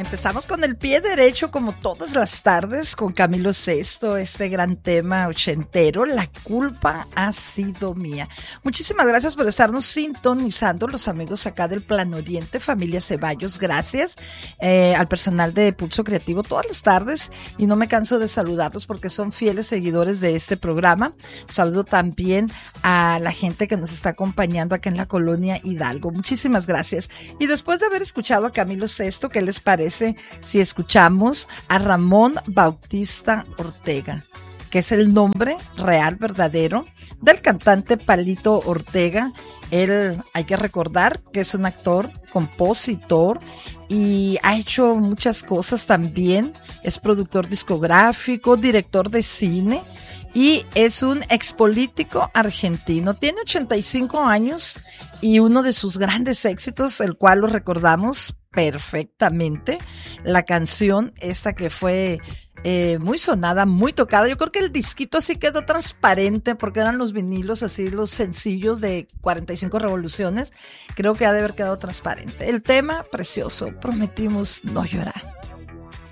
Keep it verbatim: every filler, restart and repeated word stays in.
Empezamos con el pie derecho como todas las tardes con Camilo Sesto, este gran tema ochentero, La culpa ha sido mía. Muchísimas gracias por estarnos sintonizando los amigos acá del Plan Oriente, familia Ceballos, gracias eh, al personal de Pulso Creativo todas las tardes y no me canso de saludarlos porque son fieles seguidores de este programa. Saludo también a la gente que nos está acompañando acá en la colonia Hidalgo. Muchísimas gracias. Y después de haber escuchado a Camilo Sesto, ¿qué les parece si escuchamos a Ramón Bautista Ortega, que es el nombre real, verdadero, del cantante Palito Ortega? Él, hay que recordar que es un actor, compositor y ha hecho muchas cosas también. Es productor discográfico, director de cine y es un expolítico argentino. Tiene ochenta y cinco años y uno de sus grandes éxitos, el cual lo recordamos perfectamente, la canción esta que fue eh, muy sonada, muy tocada. Yo creo que el disquito así quedó transparente porque eran los vinilos así, los sencillos de cuarenta y cinco revoluciones. Creo que ha de haber quedado transparente. El tema precioso, Prometimos no llorar.